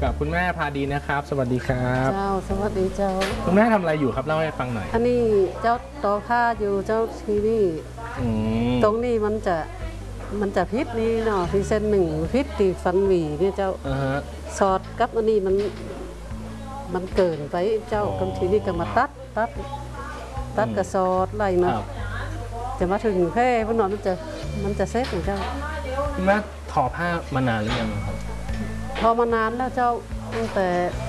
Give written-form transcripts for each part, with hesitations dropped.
กับคุณแม่พาดีนะครับสวัสดีครับเจ้าสวัสดีเจ้าคุณแม่ทำอะไรอยู่ครับเล่าให้ฟังหน่อยอันนี้เจ้าต่อผ้าอยู่เจ้าทีนี่ตรงนี้มันจะพิษนี่เนาะที่เส้นหนึ่งพิษตีฟันหวีเนี่ยเจ้าสอดกับอันนี้มันเกินไปเจ้าบางทีนี่ก็มาตัดกระสอดอะไรเนาะจะมาถึงแพร่พวกนั้นมันจะเซ็ตของเจ้าคุณแม่ทอผ้ามานานหรือยังครับทอมานานแล้วเจ้าตั้งแต่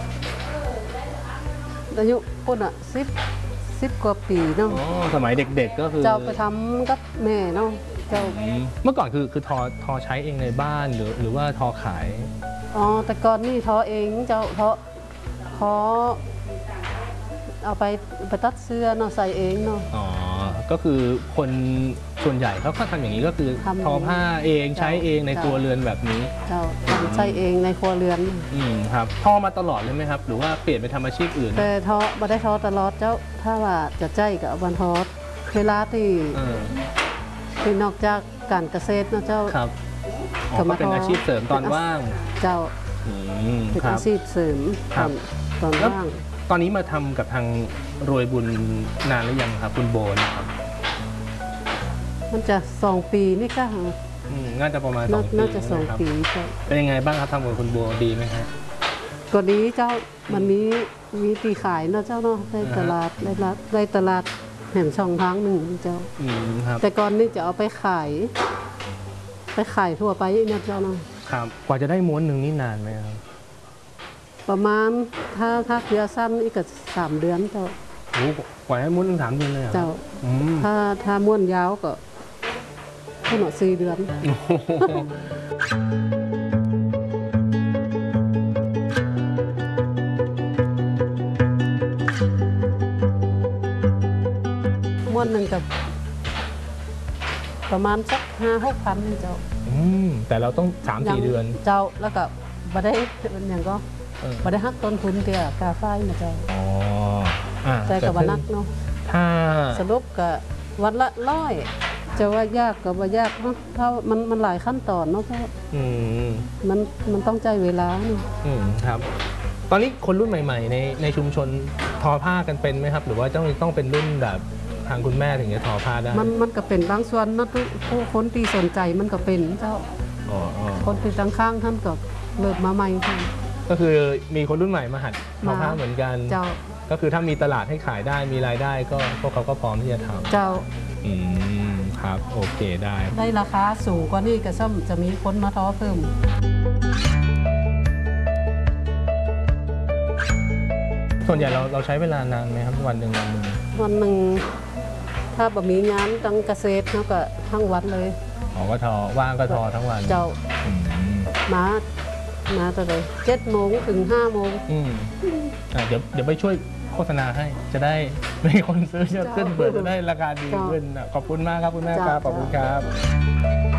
อายุปุ่นอ่ะ10 กว่าปีเนาะสมัยเด็กๆก็คือเจ้าไปทำกับแม่เนาะเจ้าเมื่อก่อนคือทอใช้เองในบ้านหรือว่าทอขายแต่ก่อนนี่ทอเองเจ้าทอเอาไปตัดเสื้อเนาะใส่เองเนาะก็คือคนส่วนใหญ่เขาทำอย่างนี้ก็คือทอผ้าเองใช้เองในครัวเรือนแบบนี้เจ้าใช้เองในครัวเรือนครับทอมาตลอดเลยไหมครับหรือว่าเปลี่ยนไปทำอาชีพอื่นแต่ทอไม่ได้ทอตลอดเจ้าถ้าว่าจะใจกับบันทอเวลาที่นอกจากการเกษตรนะเจ้าครับก็เป็นอาชีพเสริมตอนว่างเจ้าเป็นอาชีพเสริมตอนว่างตอนนี้มาทำกับทางรวยบุญนานหรือยังครับคุณโบนะครับมันจะ2 ปีนี่ก็น่าจะประมาณ2 ปีน่าจะ2 ปีเป็นยังไงบ้างครับทำกับคุณโบดีไหมครับก็ดีเจ้ามันมีตีขายเนาะเจ้าเนาะในตลาดแห่งช่องทางหนึ่งเจ้าแต่ก่อนนี่จะเอาไปขายทั่วไปเนี่ยเจ้าเนาะครับกว่าจะได้ม้วนหนึ่งนี่นานไหมครับประมาณถ้าเกลือสั้นอีกก็3 เดือนเจ้ากว่าให้ม้วนถึง3 เดือนเลยเจ้าถ้าม้วนยาวก็ขนาด4 เดือนม้วนหนึ่งกับประมาณสัก5-6 พันเจ้าแต่เราต้อง3-4 เดือนเจ้าแล้วก็มาได้เป็นอย่างก็มาได้หักต้นทุนเดียวกาไฟนะเจ้าแต่กับวันนักเนาะถ้าสรุปกับวันละ100จะว่ายากกับว่ายากเนาะเพราะมันหลายขั้นตอนเนาะเพราะมันต้องใจเวลาเนาะครับตอนนี้คนรุ่นใหม่ๆในชุมชนทอผ้ากันเป็นไหมครับหรือว่าต้องเป็นรุ่นแบบทางคุณแม่ถึงจะทอผ้าได้มันก็เป็นบางส่วนนะผู้คนที่สนใจมันก็เป็นเจ้าคนที่ข้างๆท่านก็เลิกมาใหม่ก็คือมีคนรุ่นใหม่มาหัดทอผ้าเหมือนกันเจ้าก็คือถ้ามีตลาดให้ขายได้มีรายได้ก็พวกเขาก็พร้อมที่จะทำเจ้าครับโอเคได้ราคาสูงกว่านี้ก็ซ่อมจะมีคนมาทอเพิ่มส่วนใหญ่เราใช้เวลานานไหมครับวันหนึ่งถ้าแบบมีงานตั้งเกษตรเขาก็ทั้งวันเลยก็ทอว่างก็ทอทั้งวันเจ้ามาตั้งแต่7 โมงถึง5 โมงเดี๋ยวไปช่วยโฆษณาให้จะได้มีคนซื้อเยอะขึ้นเปิดจะได้ราคาดีขึ้นขอบคุณมากครับคุณแม่ครับขอบคุณครับ